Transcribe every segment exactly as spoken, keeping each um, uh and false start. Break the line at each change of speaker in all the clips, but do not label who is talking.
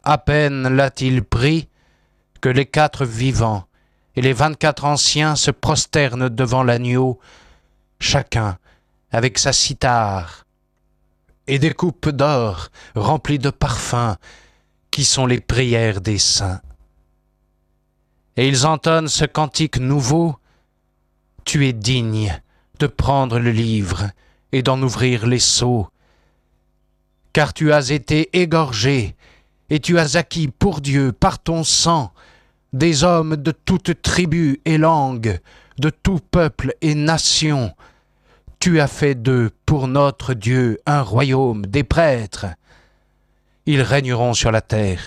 À peine l'a-t-il pris que les quatre vivants et les vingt-quatre anciens se prosternent devant l'agneau, chacun avec sa cithare et des coupes d'or remplies de parfums qui sont les prières des saints. Et ils entonnent ce cantique nouveau: tu es digne de prendre le livre et d'en ouvrir les sceaux, car tu as été égorgé et tu as acquis pour Dieu par ton sang des hommes de toute tribu et langue, de tout peuple et nation. Tu as fait d'eux pour notre Dieu un royaume, des prêtres. Ils régneront sur la terre.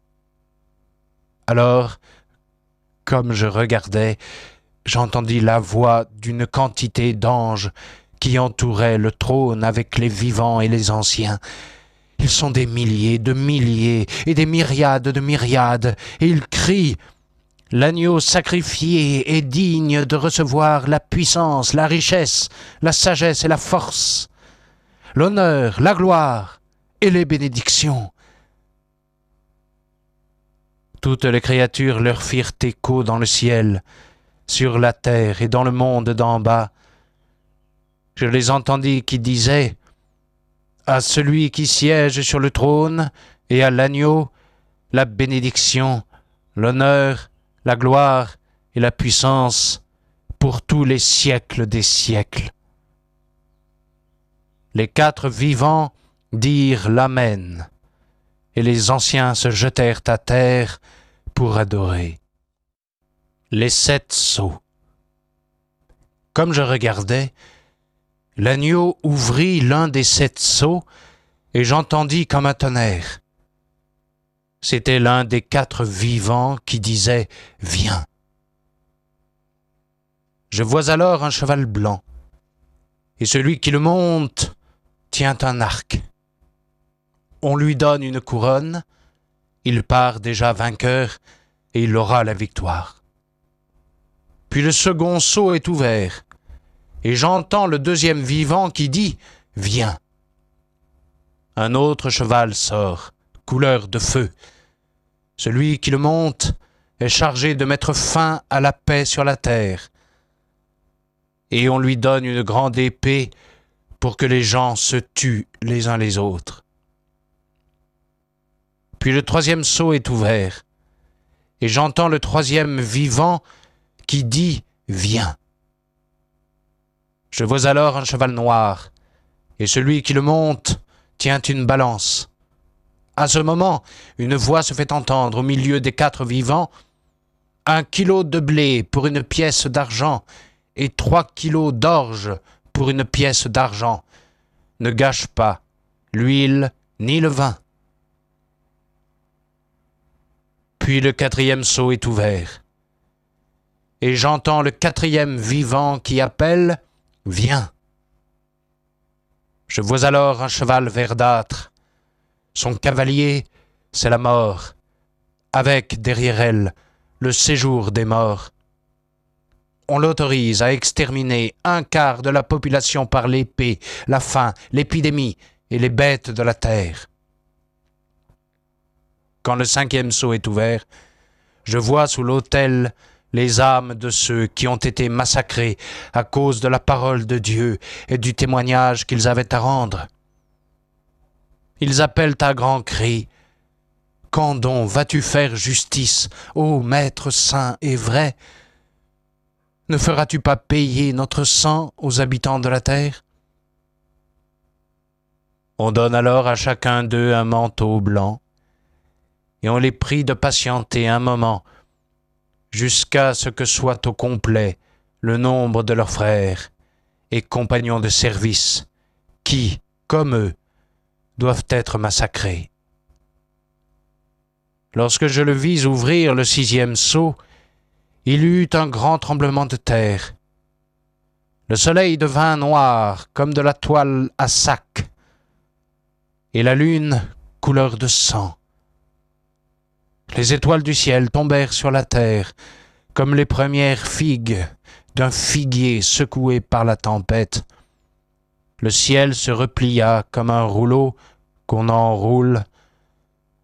Alors, comme je regardais, j'entendis la voix d'une quantité d'anges qui entouraient le trône avec les vivants et les anciens. Ils sont des milliers de milliers et des myriades de myriades, et ils crient: l'agneau sacrifié est digne de recevoir la puissance, la richesse, la sagesse et la force, l'honneur, la gloire et les bénédictions. Toutes les créatures leur firent écho dans le ciel, sur la terre et dans le monde d'en bas. Je les entendis qui disaient: à celui qui siège sur le trône et à l'agneau, la bénédiction, l'honneur, la gloire et la puissance pour tous les siècles des siècles. Les quatre vivants dirent l'Amen, et les anciens se jetèrent à terre pour adorer. Les sept sceaux. Comme je regardais, l'agneau ouvrit l'un des sept sceaux, et j'entendis comme un tonnerre. C'était l'un des quatre vivants qui disait « Viens ». Je vois alors un cheval blanc, et celui qui le monte tient un arc. On lui donne une couronne, il part déjà vainqueur, et il aura la victoire. Puis le second sceau est ouvert, et j'entends le deuxième vivant qui dit « Viens ». Un autre cheval sort, couleur de feu. Celui qui le monte est chargé de mettre fin à la paix sur la terre. Et on lui donne une grande épée pour que les gens se tuent les uns les autres. Puis le troisième sceau est ouvert, et j'entends le troisième vivant qui dit « Viens ». Je vois alors un cheval noir, et celui qui le monte tient une balance. À ce moment, une voix se fait entendre au milieu des quatre vivants: un kilo de blé pour une pièce d'argent, et trois kilos d'orge pour une pièce d'argent. Ne gâche pas l'huile ni le vin. Puis le quatrième sceau est ouvert, et j'entends le quatrième vivant qui appelle « Viens ». Je vois alors un cheval verdâtre. Son cavalier, c'est la mort, avec derrière elle le séjour des morts. On l'autorise à exterminer un quart de la population par l'épée, la faim, l'épidémie et les bêtes de la terre. Quand le cinquième sceau est ouvert, je vois sous l'autel les âmes de ceux qui ont été massacrés à cause de la parole de Dieu et du témoignage qu'ils avaient à rendre. Ils appellent à grands cris: « Quand donc vas-tu faire justice, ô Maître saint et vrai? Ne feras-tu pas payer notre sang aux habitants de la terre ?» On donne alors à chacun d'eux un manteau blanc, et on les prie de patienter un moment, jusqu'à ce que soit au complet le nombre de leurs frères et compagnons de service, qui, comme eux, doivent être massacrés. Lorsque je le vis ouvrir le sixième sceau, il y eut un grand tremblement de terre. Le soleil devint noir comme de la toile à sac, et la lune couleur de sang. Les étoiles du ciel tombèrent sur la terre comme les premières figues d'un figuier secoué par la tempête. Le ciel se replia comme un rouleau qu'on enroule,